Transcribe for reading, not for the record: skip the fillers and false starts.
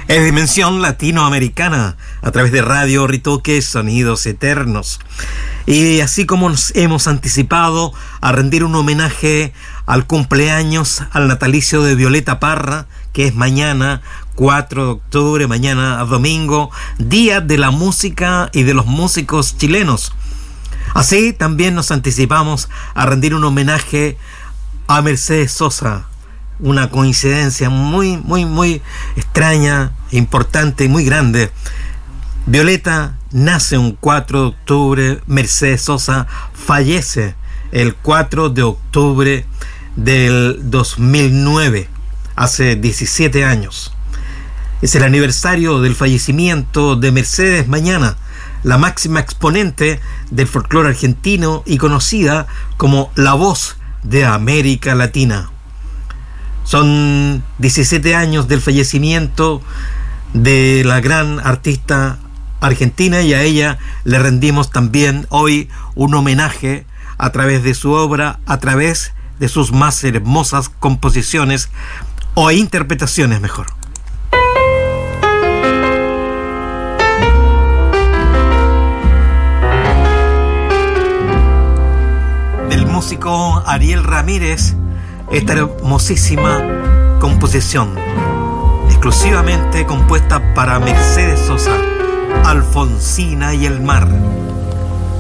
Es dimensión latinoamericana a través de Radio Ritoque, Sonidos Eternos. Y así como nos hemos anticipado a rendir un homenaje al cumpleaños, al natalicio de Violeta Parra, que es mañana, 4 de octubre, mañana domingo, Día de la Música y de los Músicos Chilenos. Así también nos anticipamos a rendir un homenaje a Mercedes Sosa. Una coincidencia muy extraña, importante y muy grande. Violeta nace un 4 de octubre, Mercedes Sosa fallece el 4 de octubre del 2009, hace 17 años. Es el aniversario del fallecimiento de Mercedes mañana, la máxima exponente del folclore argentino y conocida como la voz de América Latina. Son 17 años del fallecimiento de la gran artista argentina y a ella le rendimos también hoy un homenaje a través de su obra, a través de sus más hermosas composiciones o interpretaciones mejor. Del músico Ariel Ramírez, esta hermosísima composición, exclusivamente compuesta para Mercedes Sosa, Alfonsina y el mar.